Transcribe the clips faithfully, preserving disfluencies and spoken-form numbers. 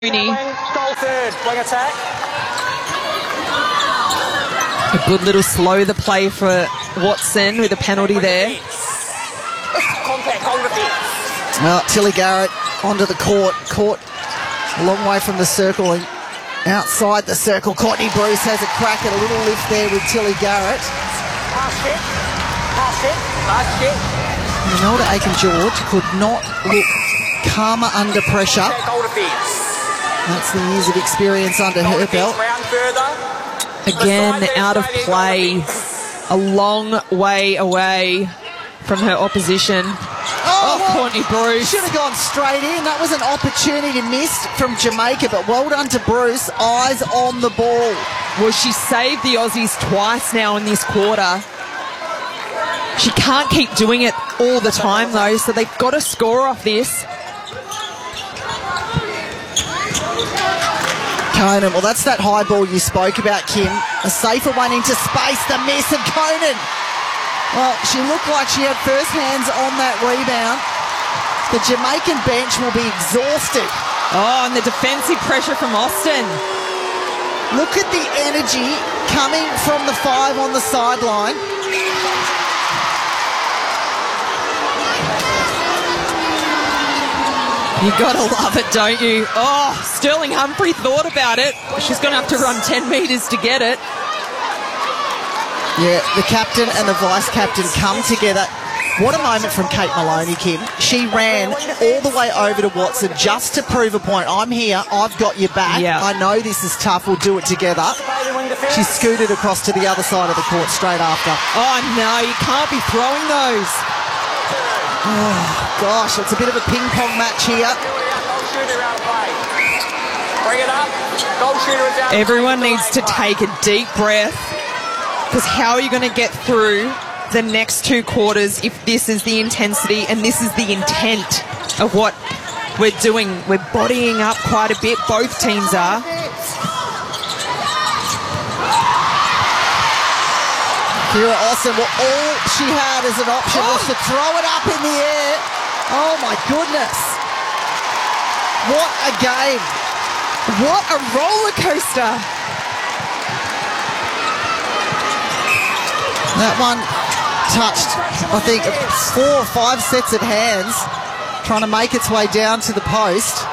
Goal third, wing attack. A good little slow the play for Watson with a penalty there. Contact, goal defence. Well, Tilly Garrett onto the court, caught a long way from the circle and outside the circle. Courtney Bruce has a crack at a little lift there with Tilly Garrett. Pass it, pass it, pass it. Imelda Aiken-George could not look calmer under pressure. Goal defence. That's the years of experience under her belt. Again, out of play, a long way away from her opposition. Oh, Oh, Courtney Bruce. Should have gone straight in. That was an opportunity missed from Jamaica, but well done to Bruce. Eyes on the ball. Well, she saved the Aussies twice now in this quarter. She can't keep doing it all the time, though, so they've got to score off this. Conan, well, that's that high ball you spoke about, Kim. A safer one into space, the miss of Conan. Well, she looked like she had first hands on that rebound. The Jamaican bench will be exhausted. Oh, and the defensive pressure from Austin. Look at the energy coming from the five on the sideline. You gotta love it, don't you? Oh, Sterling Humphrey thought about it. She's gonna have to run ten metres to get it. Yeah, the captain and the vice-captain come together. What a moment from Kate Maloney, Kim. She ran all the way over to Watson just to prove a point. I'm here, I've got your back. Yeah. I know this is tough, we'll do it together. She scooted across to the other side of the court straight after. Oh no, you can't be throwing those. Oh, gosh, it's a bit of a ping-pong match here. Everyone needs to take a deep breath, because how are you going to get through the next two quarters if this is the intensity and this is the intent of what we're doing? We're bodying up quite a bit, both teams are. Kira Austin, well, all she had as an option oh. was to throw it up in the air. Oh, my goodness. What a game. What a roller coaster. That one touched, I think, four or five sets of hands, trying to make its way down to the post.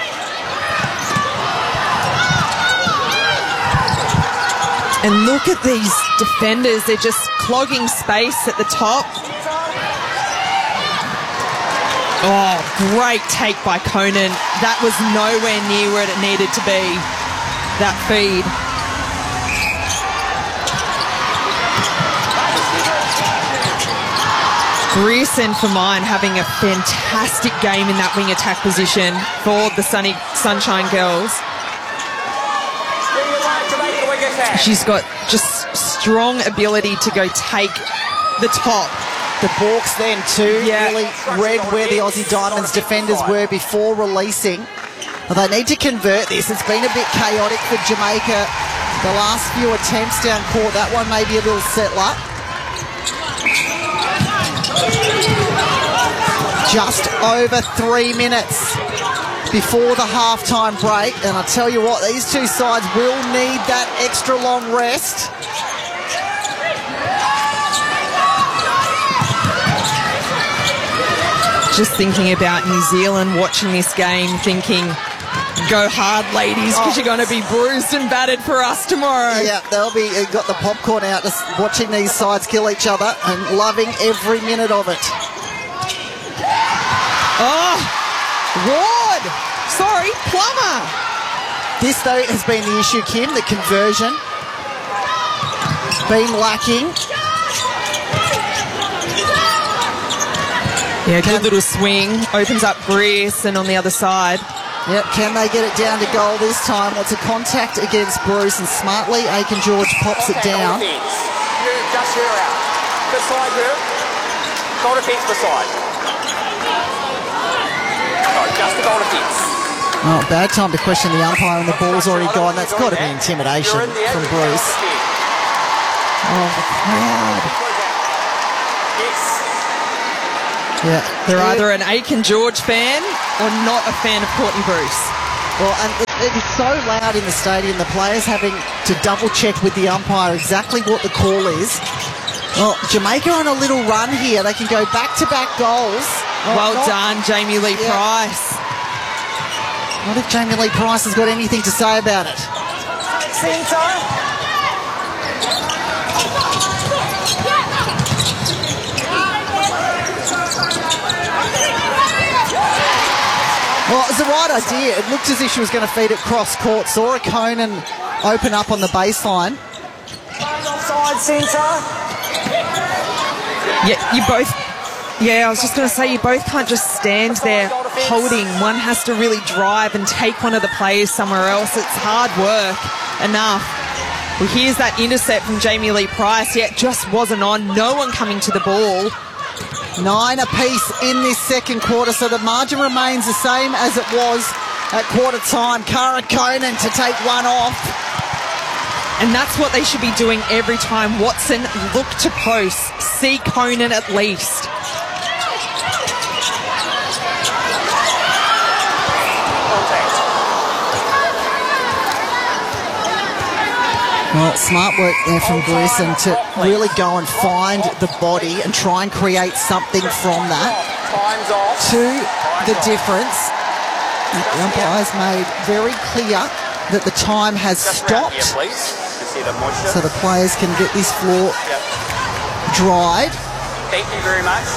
And look at these defenders. They're just clogging space at the top. Oh, great take by Conan. That was nowhere near where it needed to be, that feed. Grierson for mine having a fantastic game in that wing attack position for the Sunny Sunshine Girls. She's got just strong ability to go take the top. The balks then too, yeah. really read where the Aussie Diamonds defenders were before releasing. Well, they need to convert this. It's been a bit chaotic for Jamaica. The last few attempts down court, that one may be a little settler. Just over three minutes before the halftime break, and I tell you what, these two sides will need that extra long rest. Just thinking about New Zealand watching this game, thinking, go hard, ladies, because oh. you're going to be bruised and battered for us tomorrow. Yeah, they'll be uh, got the popcorn out, just watching these sides kill each other and loving every minute of it. Oh, Ward! Sorry, Plummer! This, though, has been the issue, Kim, the conversion. Been lacking. Yeah, good little swing. Opens up Grierson on the other side. Yep, can they get it down to goal this time? What's a contact against Bruce, and smartly Aiken-George pops it down. Just her out. Beside her. Goal defence beside. No, just the goal defence. Oh, bad time to question the umpire, and the ball's already gone. That's got to be intimidation from Bruce. Oh, the crowd. Yeah. They're either an Aiken-George fan or not a fan of Courtney Bruce. Well, and it, it's so loud in the stadium, the players having to double check with the umpire exactly what the call is. Well, Jamaica on a little run here. They can go back-to-back goals. Well, well not, done, Jamie Lee yeah. Price. What if Jamie Lee Price has got anything to say about it? Centre. Well, it was the right idea. It looked as if she was going to feed it cross court. Saw a Conan open up on the baseline. Offside, centre. Yeah, you both... Yeah, I was just going to say, you both can't just stand there holding. One has to really drive and take one of the players somewhere else. It's hard work enough. Well, here's that intercept from Jamie Lee Price. Yeah, it just wasn't on. No one coming to the ball. Nine apiece in this second quarter, so the margin remains the same as it was at quarter time. Cara Conan to take one off. And that's what they should be doing every time Watson look to post. See Conan at least. Well, smart work there from Grissom to really go and find the body and try and create something from that. To the difference, the umpire's made very clear that the time has stopped, so the players can get this floor dried. Thank you very much.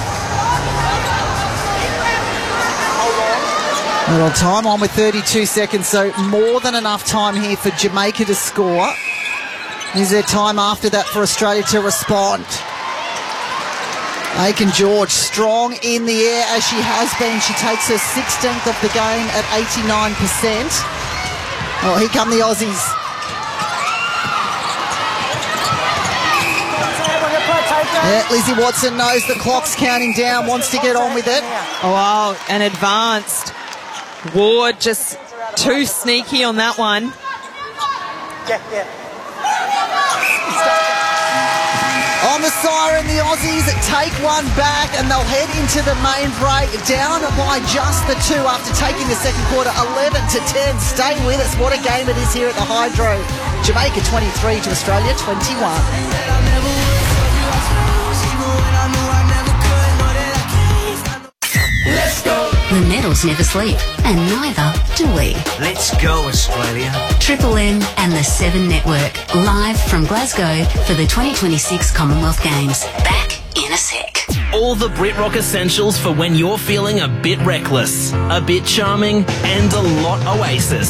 Well, time on with thirty-two seconds, so more than enough time here for Jamaica to score. Is there time after that for Australia to respond? Aiken George strong in the air as she has been. She takes her sixteenth of the game at eighty-nine percent. Oh, here come the Aussies. Yeah, Lizzie Watson knows the clock's counting down, wants to get on with it. Oh, wow, and advanced. Ward just too sneaky on that one. Yeah, yeah. On the siren, the Aussies take one back and they'll head into the main break down by just the two after taking the second quarter eleven to ten. Stay with us. What a game it is here at the Hydro. Jamaica twenty-three to Australia twenty-one. Let's go. The medals never sleep, and neither do we. Let's go, Australia. Triple M and the Seven Network, live from Glasgow for the twenty twenty-six Commonwealth Games. Back in a sec. All the BritRock essentials for when you're feeling a bit reckless, a bit charming, and a lot Oasis.